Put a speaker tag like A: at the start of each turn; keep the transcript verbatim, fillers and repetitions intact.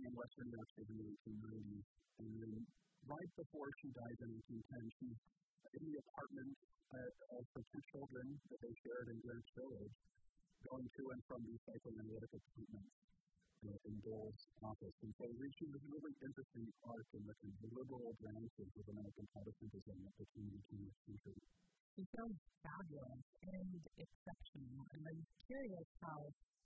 A: in Western New York City in the eighteen nineties, and then right before she dies in eighteen ten, she's in the apartment at, uh, for two children that they shared in Greenwich Village, going to and from these psychoanalytic appointments uh, in Dole's office. And so we see this really interesting arc in the, kind of the liberal branches of American Protestantism at the turn of the twentieth century.
B: It sounds fabulous and exceptional, and I'm curious how